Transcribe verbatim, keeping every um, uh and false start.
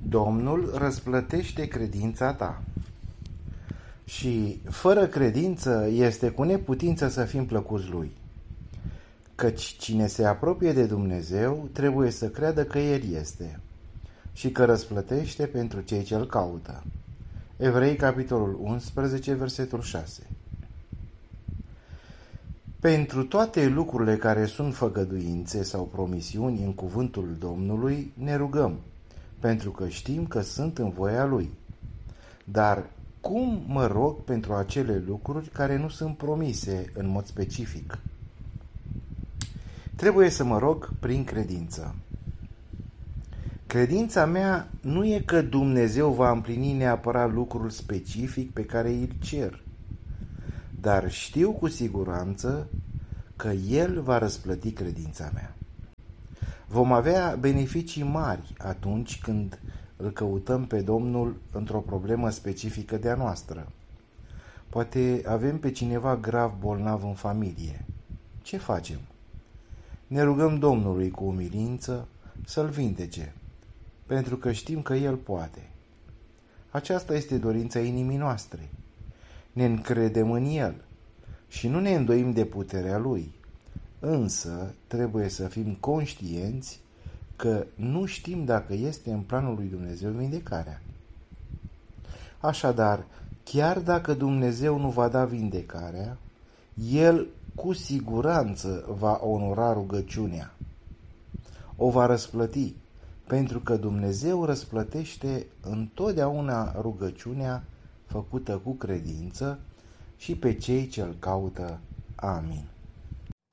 Domnul răsplătește credința ta. Și fără credință este cu neputință să fim plăcuți Lui. Căci cine se apropie de Dumnezeu trebuie să creadă că El este și că răsplătește pentru cei ce îl caută. Evrei, capitolul unsprezece, versetul șase. Pentru toate lucrurile care sunt făgăduințe sau promisiuni în cuvântul Domnului, ne rugăm, pentru că știm că sunt în voia Lui. Dar cum mă rog pentru acele lucruri care nu sunt promise în mod specific? Trebuie să mă rog prin credință. Credința mea nu e că Dumnezeu va împlini neapărat lucrul specific pe care îl cer, dar știu cu siguranță că El va răsplăti credința mea. Vom avea beneficii mari atunci când îl căutăm pe Domnul într-o problemă specifică de-a noastră. Poate avem pe cineva grav bolnav în familie. Ce facem? Ne rugăm Domnului cu umilință să-l vindece, pentru că știm că El poate. Aceasta este dorința inimii noastre. Ne încredem în El și nu ne îndoim de puterea Lui, însă trebuie să fim conștienți că nu știm dacă este în planul lui Dumnezeu vindecarea. Așadar, chiar dacă Dumnezeu nu va da vindecarea, El cu siguranță va onora rugăciunea. O va răsplăti, pentru că Dumnezeu răsplătește întotdeauna rugăciunea făcută cu credință și pe cei ce îl caută. Amin.